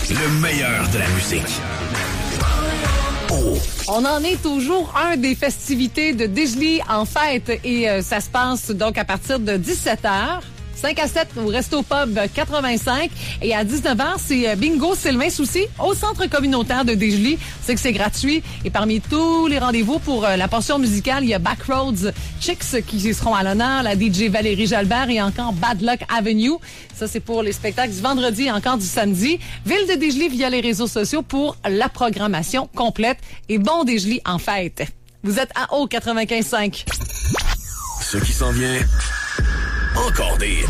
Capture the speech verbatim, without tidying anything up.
Le meilleur de la musique. Oh. On en est toujours un des festivités de Dégelée en fête et euh, ça se passe donc à partir de dix-sept heures. cinq à sept au Resto Pub quatre-vingt-cinq. Et à dix-neuf heures, c'est Bingo Sylvain Soucy au Centre communautaire de Dégelée. C'est que c'est gratuit. Et parmi tous les rendez-vous pour euh, la portion musicale, il y a Backroads Chicks qui seront à l'honneur, la D J Valérie Jalbert et encore Bad Luck Avenue. Ça, c'est pour les spectacles du vendredi et encore du samedi. Ville de Dégelée via les réseaux sociaux pour la programmation complète. Et bon Dégelée en fête. Vous êtes à haut quatre-vingt-quinze cinq. Ce qui s'en vient, encore des